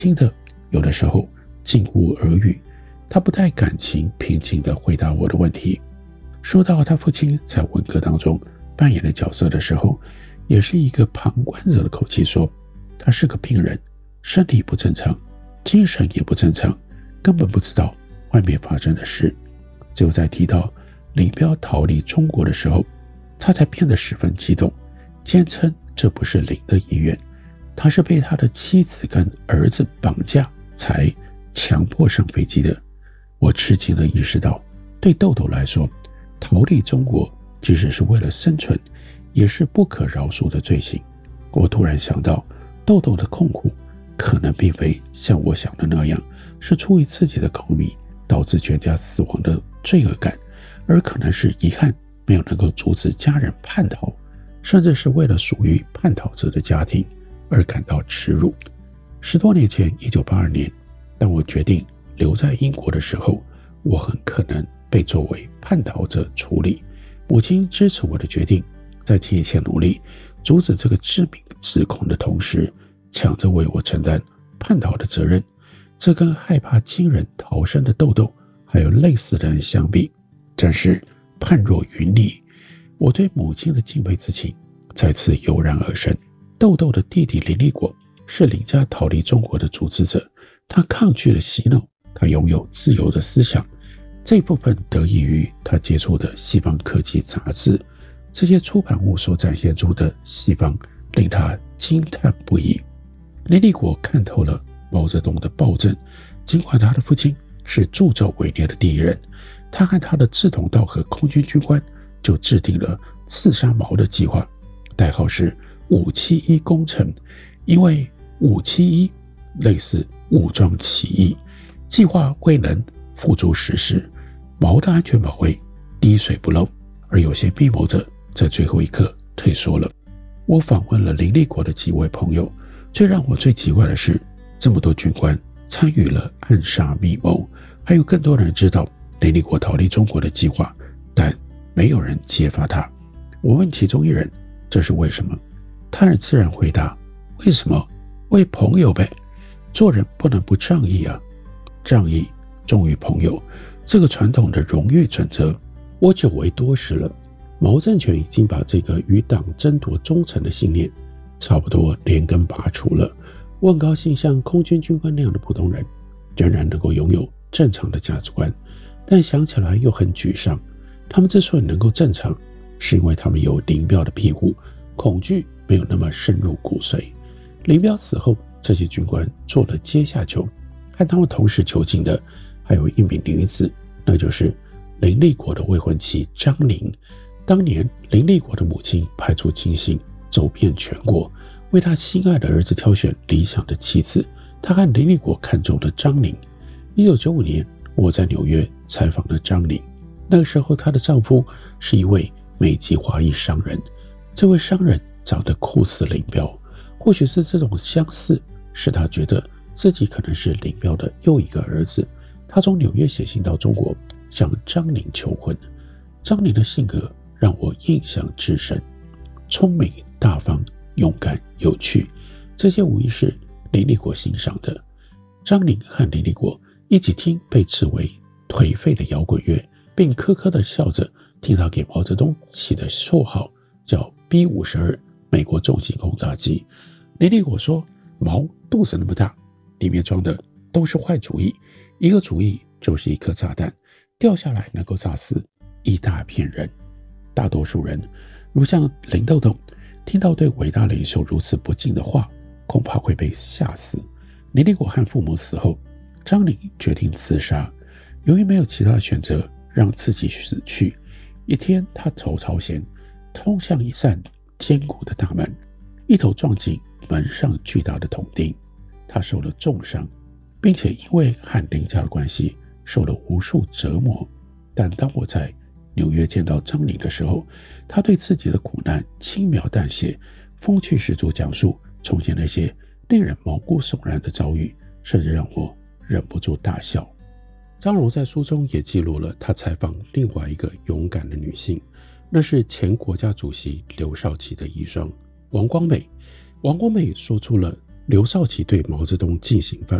听的有的时候近乎耳语。他不带感情，平静地回答我的问题。说到他父亲在文革当中扮演的角色的时候，也是一个旁观者的口气说，他是个病人，身体不正常，精神也不正常，根本不知道外面发生的事。只有在提到林彪逃离中国的时候，他才变得十分激动，坚称这不是林的意愿，他是被他的妻子跟儿子绑架才强迫上飞机的。我吃惊地意识到，对豆豆来说，逃离中国即使是为了生存，也是不可饶恕的罪行。我突然想到，豆豆的痛苦可能并非像我想的那样，是出于自己的口迷导致全家死亡的罪恶感，而可能是遗憾没有能够阻止家人叛逃，甚至是为了属于叛逃者的家庭而感到耻辱。10多年前，1982年，当我决定留在英国的时候，我很可能被作为叛逃者处理。母亲支持我的决定，在尽一切努力阻止这个致命指控的同时，抢着为我承担叛逃的责任。这跟害怕亲人逃生的豆豆还有类似的人相比，真是判若云泥。我对母亲的敬佩之情再次油然而生。豆豆的弟弟林立果是林家逃离中国的组织者，他抗拒了洗脑，他拥有自由的思想，这部分得益于他接触的西方科技杂志，这些出版物所展现出的西方令他惊叹不已。林立果看透了毛泽东的暴政，尽管他的父亲是助纣为虐的第一人，他和他的志同道合空军军官就制定了刺杀毛的计划，代号是571工程，因为571类似武装起义，计划未能付诸实施，毛的安全保卫滴水不漏，而有些密谋者在最后一刻退缩了。我访问了林立果的几位朋友，让我最奇怪的是，这么多军官参与了暗杀密谋，还有更多人知道林立果逃离中国的计划，但没有人揭发他。我问其中一人，这是为什么？他很自然回答，为什么？为朋友呗，做人不能不仗义啊，仗义重于朋友，这个传统的荣誉准则，我久违多时了。毛政权已经把这个与党争夺忠诚的信念差不多连根拔除了。我很高兴像空军军官那样的普通人仍然能够拥有正常的价值观，但想起来又很沮丧。他们之所以能够正常，是因为他们有林彪的庇护，恐惧没有那么深入骨髓。林彪死后，这些军官做了阶下囚，和他们同时囚禁的还有一名女子，那就是林立果的未婚妻张玲。当年林立果的母亲派出亲信走遍全国，为他心爱的儿子挑选理想的妻子。他和林立果看中了张玲。1995年，我在纽约采访了张玲，那个时候她的丈夫是一位美籍华裔商人，这位商人长得酷似林彪，或许是这种相似使他觉得自己可能是林彪的又一个儿子。他从纽约写信到中国，向张玲求婚。张玲的性格让我印象至深，聪明、大方、勇敢、有趣，这些无疑是林立果欣赏的。张玲和林立果一起听被斥为颓废的摇滚乐，并呵呵地笑着听他给毛泽东起的绰号叫 B-52 美国重型轰炸机。林立果说，毛肚子那么大，里面装的都是坏主意，一个主意就是一颗炸弹，掉下来能够炸死一大片人。大多数人如像林豆豆，听到对伟大领袖如此不敬的话，恐怕会被吓死。林立果和父母死后，张玲决定自杀。由于没有其他的选择，让自己死去。一天，他走朝前，通向一扇坚固的大门，一头撞进门上巨大的铜钉。他受了重伤，并且因为和林家的关系受了无数折磨。但当我在纽约见到张玲的时候，他对自己的苦难轻描淡写，风趣十足讲述从前那些令人毛骨悚然的遭遇，甚至让我忍不住大笑。张荣在书中也记录了他采访另外一个勇敢的女性，那是前国家主席刘少奇的遗孀王光美。王光美说出了刘少奇对毛泽东进行